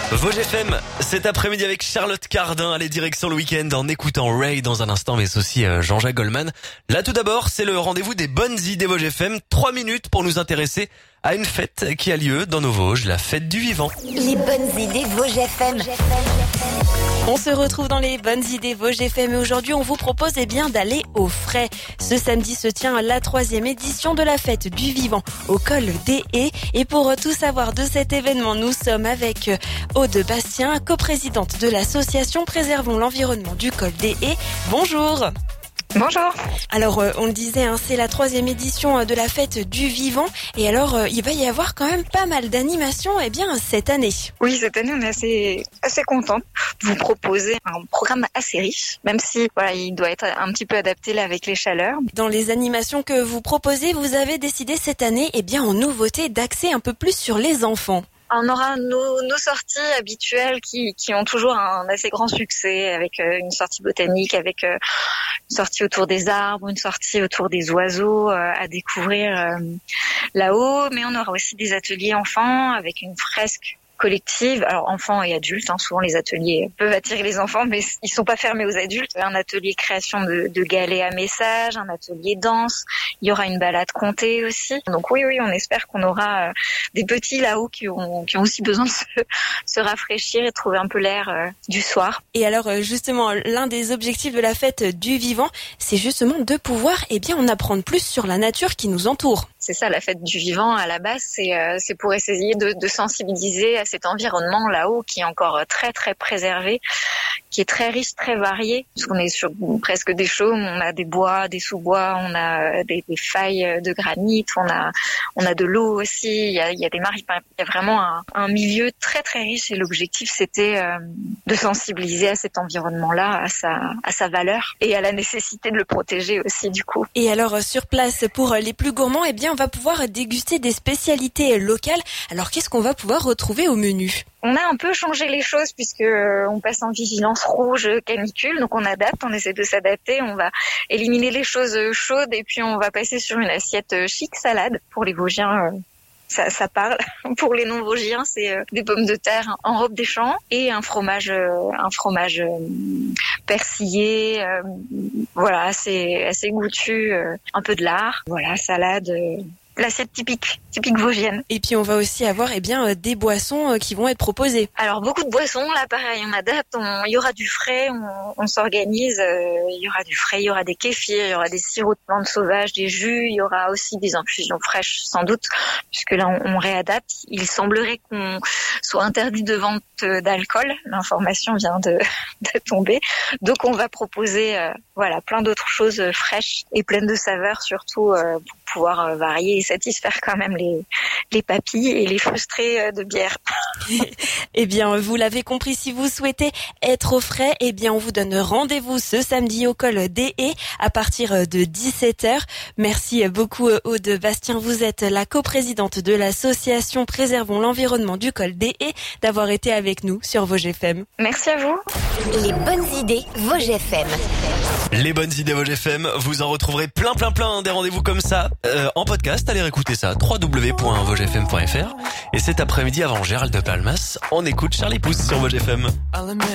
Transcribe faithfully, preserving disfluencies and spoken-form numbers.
Vosges F M, cet après-midi avec Charlotte Cardin, allez direction le week-end en écoutant Ray dans un instant, mais aussi Jean-Jacques Goldman. Là tout d'abord, c'est le rendez-vous des bonnes idées Vosges F M. Trois minutes pour nous intéresser à une fête qui a lieu dans nos Vosges, la fête du vivant. Les bonnes idées Vosges F M. On se retrouve dans les bonnes idées Vosges F M et aujourd'hui on vous propose eh bien d'aller au frais. Ce samedi se tient la troisième édition de la fête du vivant au col des Haies. Et pour tout savoir de cet événement, nous sommes avec Aude Bastien, coprésidente de l'association Préservons l'environnement du col des Haies. Bonjour. Bonjour. Alors, euh, on le disait, hein, c'est la troisième édition de la fête du vivant. Et alors, euh, il va y avoir quand même pas mal d'animations eh bien, cette année. Oui, cette année, on est assez, assez contente de vous proposer un programme assez riche, même si voilà, il doit être un petit peu adapté là, avec les chaleurs. Dans les animations que vous proposez, vous avez décidé cette année, eh bien, en nouveauté, d'axer un peu plus sur les enfants. On aura nos, nos sorties habituelles qui, qui ont toujours un assez grand succès, avec euh, une sortie botanique, avec euh, une sortie autour des arbres, une sortie autour des oiseaux euh, à découvrir euh, là-haut. Mais on aura aussi des ateliers enfants avec une fresque collective, alors enfants et adultes, hein, souvent les ateliers peuvent attirer les enfants, mais ils sont pas fermés aux adultes. Un atelier création de, de galets à messages, un atelier danse, il y aura une balade contée aussi. Donc oui, oui, on espère qu'on aura euh, des petits là-haut qui ont, qui ont aussi besoin de se, se rafraîchir et trouver un peu l'air euh, du soir. Et alors justement, l'un des objectifs de la fête du vivant, c'est justement de pouvoir eh bien, en apprendre plus sur la nature qui nous entoure. C'est ça, la fête du vivant, à la base, c'est, euh, c'est pour essayer de, de sensibiliser à cet environnement là-haut qui est encore très, très préservé, qui est très riche, très varié. Parce qu'on est sur presque des chaumes, on a des bois, des sous-bois, on a des, des failles de granit, on a, on a de l'eau aussi, il y a, il y a des marais, il y a vraiment un, un milieu très, très riche. Et l'objectif, c'était euh, de sensibiliser à cet environnement-là, à sa, à sa valeur et à la nécessité de le protéger aussi, du coup. Et alors, sur place, pour les plus gourmands, eh bien, on va pouvoir déguster des spécialités locales. Alors, qu'est-ce qu'on va pouvoir retrouver au menu ? On a un peu changé les choses puisque euh, on passe en vigilance rouge canicule, donc on adapte, on essaie de s'adapter, on va éliminer les choses chaudes et puis on va passer sur une assiette chic salade pour les Vosgiens. Euh, ça, ça parle. Pour les non-Vosgiens, c'est euh, des pommes de terre en robe des champs et un fromage, euh, un fromage euh, persillé, euh, voilà, assez assez goûtu, euh, un peu de lard, voilà, salade. Euh, L'assiette typique, typique vosgienne. Et puis on va aussi avoir eh bien des boissons qui vont être proposées. Alors beaucoup de boissons, là pareil, on adapte, on, il y aura du frais, on, on s'organise, euh, il y aura du frais, il y aura des kéfirs, il y aura des sirops de plantes sauvages, des jus, il y aura aussi des infusions fraîches sans doute, puisque là on, on réadapte. Il semblerait qu'on soit interdit de vente d'alcool, l'information vient de, de tomber, donc on va proposer euh, voilà plein d'autres choses fraîches et pleines de saveurs surtout euh, pour pouvoir euh, varier et satisfaire quand même les, les papilles et les frustrés de bière. Eh bien, vous l'avez compris, si vous souhaitez être au frais, eh bien, on vous donne rendez-vous ce samedi au col des Haies à partir de dix-sept heures. Merci beaucoup, Aude Bastien. Vous êtes la coprésidente de l'association Préservons l'environnement du col des Haies d'avoir été avec nous sur Vosges F M. Merci à vous. Les bonnes idées Vosges F M. Les bonnes idées Vosges F M, vous en retrouverez plein plein plein des rendez-vous comme ça euh, en podcast. Allez réécouter ça, w w w point vosges f m point f r. Et cet après-midi avant Gérald de Palmas, on écoute Charlie Pouce sur Vosges F M.